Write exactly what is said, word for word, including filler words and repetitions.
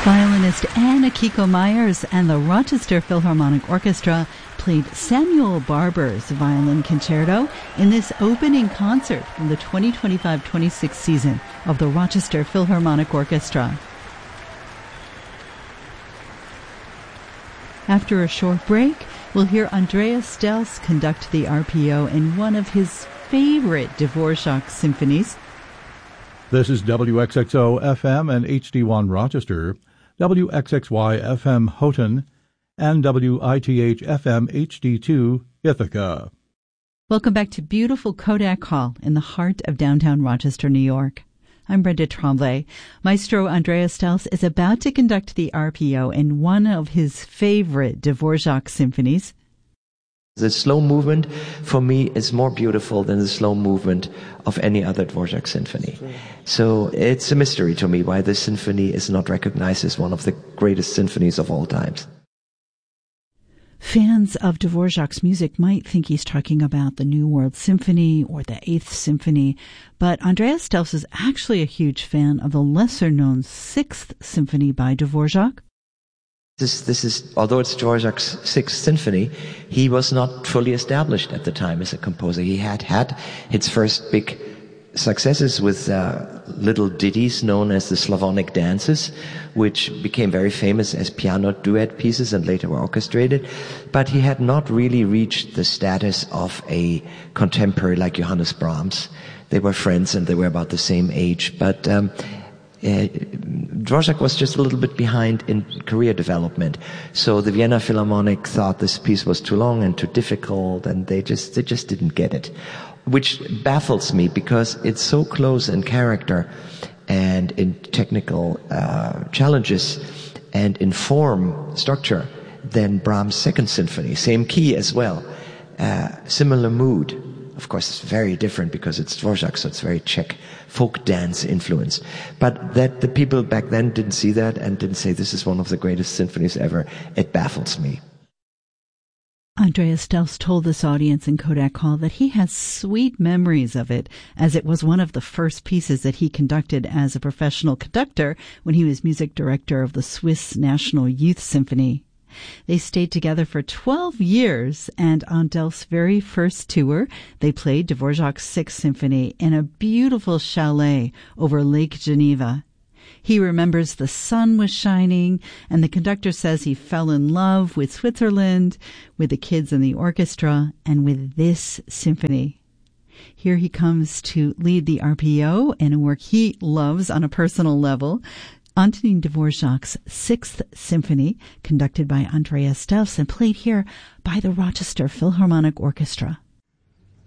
Violinist Anne Akiko Myers and the Rochester Philharmonic Orchestra played Samuel Barber's Violin Concerto in this opening concert from the twenty twenty-five twenty-six season of the Rochester Philharmonic Orchestra. After a short break, we'll hear Andreas Stels conduct the R P O in one of his favorite Dvorak symphonies. This is W X X O F M and H D one Rochester, W X X Y F M Houghton, and W I T H F M H D two Ithaca. Welcome back to beautiful Kodak Hall in the heart of downtown Rochester, New York. I'm Brenda Tremblay. Maestro Andreas Stels is about to conduct the R P O in one of his favorite Dvorak symphonies. The slow movement, for me, is more beautiful than the slow movement of any other Dvorak symphony. So it's a mystery to me why this symphony is not recognized as one of the greatest symphonies of all times. Fans of Dvorak's music might think he's talking about the New World Symphony or the Eighth Symphony, but Andreas Stels is actually a huge fan of the lesser-known Sixth Symphony by Dvorak. This, this is, although it's Dvorak's Sixth Symphony, he was not fully established at the time as a composer. He had had his first big successes with uh, little ditties known as the Slavonic dances, which became very famous as piano duet pieces and later were orchestrated. But he had not really reached the status of a contemporary like Johannes Brahms. They were friends and they were about the same age. But um, Uh, Dvorak was just a little bit behind in career development, so the Vienna Philharmonic thought this piece was too long and too difficult, and they just they just didn't get it, which baffles me because it's so close in character and in technical uh, challenges and in form structure than Brahms' Second Symphony, same key as well, uh, similar mood. Of course, it's very different because it's Dvorak, so it's very Czech folk dance influence. But that the people back then didn't see that and didn't say this is one of the greatest symphonies ever, it baffles me. Andreas Stels told this audience in Kodak Hall that he has sweet memories of it, as it was one of the first pieces that he conducted as a professional conductor when he was music director of the Swiss National Youth Symphony. They stayed together for twelve years, and on Stels' very first tour, they played Dvorak's Sixth Symphony in a beautiful chalet over Lake Geneva. He remembers the sun was shining, and the conductor says he fell in love with Switzerland, with the kids in the orchestra, and with this symphony. Here he comes to lead the R P O in a work he loves on a personal level, Antonin Dvorak's Sixth Symphony, conducted by Andreas Stels and played here by the Rochester Philharmonic Orchestra.